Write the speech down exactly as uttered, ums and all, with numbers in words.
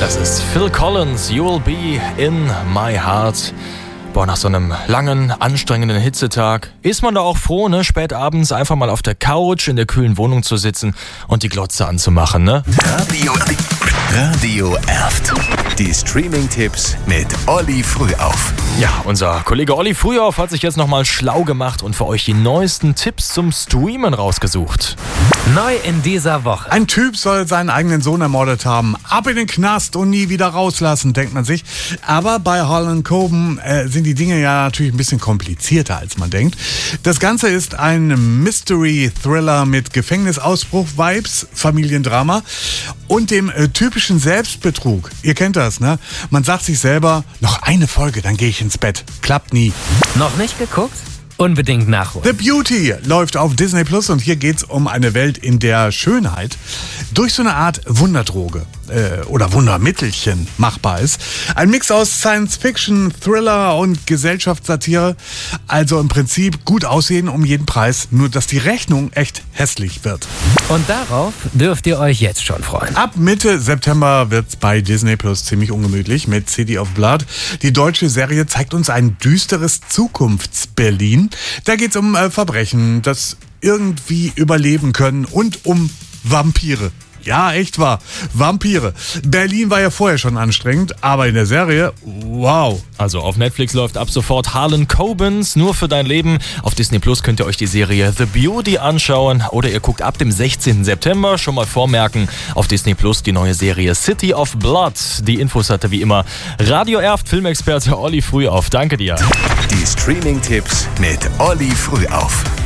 Das ist Phil Collins, You'll Be in My Heart. Boah, nach so einem langen, anstrengenden Hitzetag ist man da auch froh, ne, spät abends einfach mal auf der Couch in der kühlen Wohnung zu sitzen und die Glotze anzumachen, ne? Radio, Radio Erft. Die Streaming-Tipps mit Olli Frühauf. Ja, unser Kollege Olli Frühauf hat sich jetzt nochmal schlau gemacht und für euch die neuesten Tipps zum Streamen rausgesucht. Neu in dieser Woche. Ein Typ soll seinen eigenen Sohn ermordet haben. Ab in den Knast und nie wieder rauslassen, denkt man sich. Aber bei Harlan Coben äh, sind die Dinge ja natürlich ein bisschen komplizierter, als man denkt. Das Ganze ist ein Mystery-Thriller mit Gefängnisausbruch-Vibes, Familiendrama und dem äh, typischen Selbstbetrug. Ihr kennt das, ne? Man sagt sich selber, noch eine Folge, dann gehe ich ins Bett. Klappt nie. Noch nicht geguckt? Unbedingt nachholen. The Beauty läuft auf Disney Plus und hier geht's um eine Welt, in der Schönheit durch so eine Art Wunderdroge äh, oder Wundermittelchen machbar ist. Ein Mix aus Science-Fiction, Thriller und Gesellschaftssatire. Also im Prinzip gut aussehen um jeden Preis, nur dass die Rechnung echt hässlich wird. Und darauf dürft ihr euch jetzt schon freuen. Ab Mitte September wird's bei Disney Plus ziemlich ungemütlich mit City of Blood. Die deutsche Serie zeigt uns ein düsteres Zukunfts-Berlin. Da geht's um äh, Verbrechen, das irgendwie überleben können und um Vampire. Ja, echt wahr. Vampire. Berlin war ja vorher schon anstrengend, aber in der Serie, wow. Also auf Netflix läuft ab sofort Harlan Cobens, nur für dein Leben. Auf Disney Plus könnt ihr euch die Serie The Beauty anschauen oder ihr guckt ab dem sechzehnten September, schon mal vormerken, auf Disney Plus die neue Serie City of Blood. Die Infos hatte wie immer Radio Erft Filmexperte Olli Frühauf. Danke dir. Die Streaming-Tipps mit Olli Frühauf.